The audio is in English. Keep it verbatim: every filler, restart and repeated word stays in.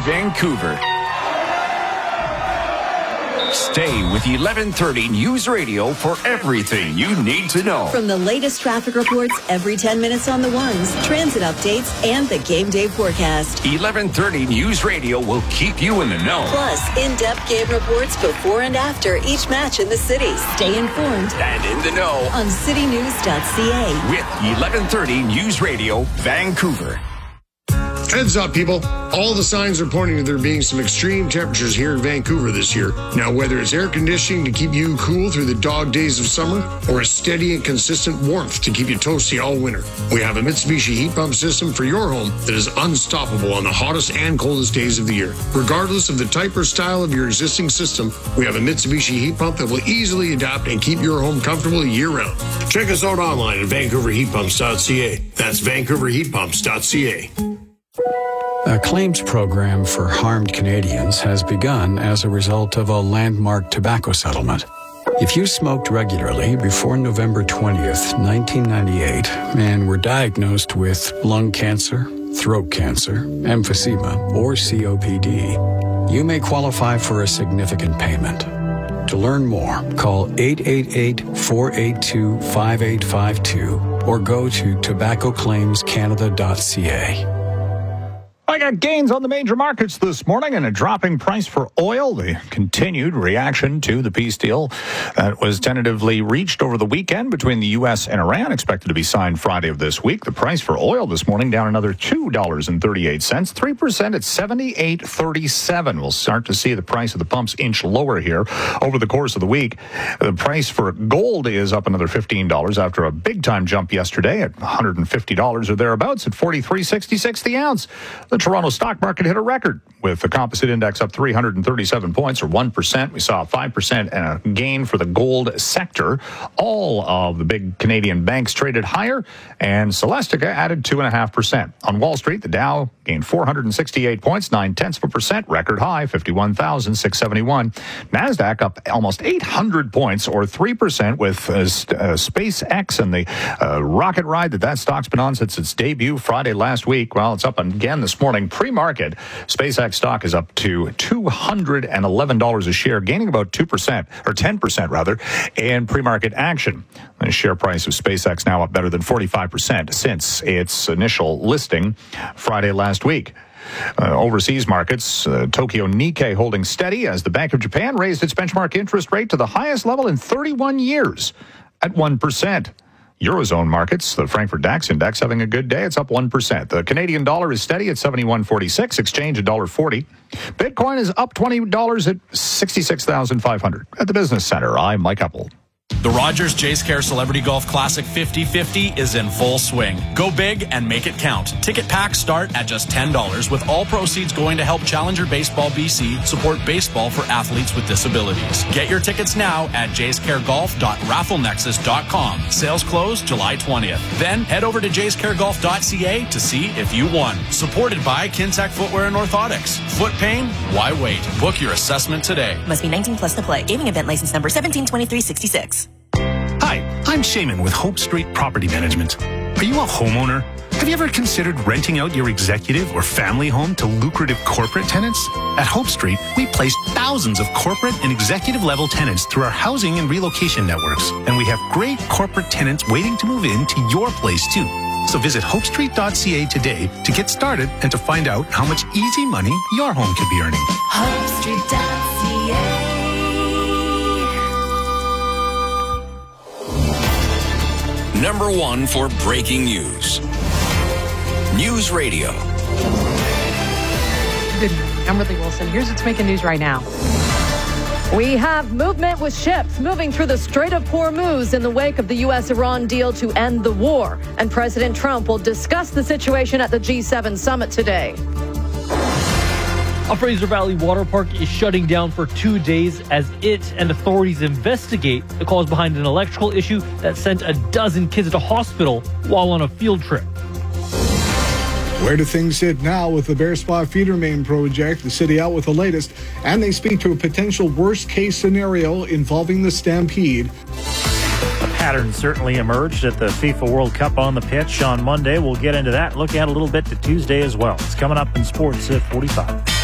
Vancouver. Stay with eleven thirty News Radio for everything you need to know. From the latest traffic reports every ten minutes on the ones, transit updates, and the game day forecast. eleven thirty News Radio will keep you in the know. Plus, in-depth game reports before and after each match in the city. Stay informed and in the know on city news dot c a. with eleven thirty News Radio, Vancouver. Heads up, people. All the signs are pointing to there being some extreme temperatures here in Vancouver this year. Now, whether it's air conditioning to keep you cool through the dog days of summer or a steady and consistent warmth to keep you toasty all winter, we have a Mitsubishi heat pump system for your home that is unstoppable on the hottest and coldest days of the year. Regardless of the type or style of your existing system, we have a Mitsubishi heat pump that will easily adapt and keep your home comfortable year-round. Check us out online at vancouver heat pumps dot c a. That's vancouver heat pumps dot c a. A claims program for harmed Canadians has begun as a result of a landmark tobacco settlement. If you smoked regularly before November twentieth, nineteen ninety-eight, and were diagnosed with lung cancer, throat cancer, emphysema, or C O P D, you may qualify for a significant payment. To learn more, call eight eight eight, four eight two, five eight five two or go to tobacco claims canada dot c a. I got gains on the major markets this morning and a dropping price for oil. The continued reaction to the peace deal that was tentatively reached over the weekend between the U S and Iran, expected to be signed Friday of this week. The price for oil this morning down another two dollars and thirty-eight cents, three percent at seventy-eight thirty-seven. We'll start to see the price of the pumps inch lower here over the course of the week. The price for gold is up another fifteen dollars after a big-time jump yesterday at one hundred fifty dollars or thereabouts at forty-three sixty-six the ounce. The Toronto stock market hit a record with the composite index up three hundred thirty-seven points or one percent. We saw a five percent and a gain for the gold sector. All of the big Canadian banks traded higher, and Celestica added two point five percent. On Wall Street, the Dow gained four hundred sixty-eight points, nine tenths of a percent, record high, fifty-one thousand six hundred seventy-one. NASDAQ up almost eight hundred points or three percent with uh, uh, SpaceX and the uh, rocket ride that that stock's been on since its debut Friday last week. Well, it's up again this morning. Pre-market, SpaceX stock is up to two hundred eleven dollars a share, gaining about two percent, or ten percent rather, in pre-market action. The share price of SpaceX now up better than forty-five percent since its initial listing Friday last week. Uh, overseas markets, uh, Tokyo Nikkei holding steady as the Bank of Japan raised its benchmark interest rate to the highest level in thirty-one years at one percent. Eurozone markets, the Frankfurt DAX index having a good day. It's up one percent. The Canadian dollar is steady at seventy-one forty-six. Exchange one dollar forty. Bitcoin is up twenty dollars at sixty-six thousand five hundred. At the Business Center, I'm Mike Epple. The Rogers Jaycare Celebrity Golf Classic fifty fifty is in full swing. Go big and make it count. Ticket packs start at just ten dollars, with all proceeds going to help Challenger Baseball B C support baseball for athletes with disabilities. Get your tickets now at jays care golf dot raffle nexus dot com. Sales close July twentieth. Then head over to jays care golf dot c a to see if you won. Supported by Kintec Footwear and Orthotics. Foot pain? Why wait? Book your assessment today. Must be nineteen plus to play. Gaming event license number seventeen twenty-three sixty-six. Hi, I'm Shaman with Hope Street Property Management. Are you a homeowner? Have you ever considered renting out your executive or family home to lucrative corporate tenants? At Hope Street, we place thousands of corporate and executive level tenants through our housing and relocation networks. And we have great corporate tenants waiting to move into your place too. So visit hope street dot c a today to get started and to find out how much easy money your home could be earning. hope street dot c a. Number one for breaking news. News Radio. Good morning. I'm Ridley Wilson. Here's what's making news right now. We have movement with ships moving through the Strait of Hormuz in the wake of the U S Iran deal to end the war. And President Trump will discuss the situation at the G seven summit today. A Fraser Valley water park is shutting down for two days as it and authorities investigate the cause behind an electrical issue that sent a dozen kids to hospital while on a field trip. Where do things sit now with the Bear Spa feeder main project? The city out with the latest, and they speak to a potential worst-case scenario involving the Stampede. A pattern certainly emerged at the FIFA World Cup on the pitch on Monday. We'll get into that, look at a little bit to Tuesday as well. It's coming up in sports at forty-five.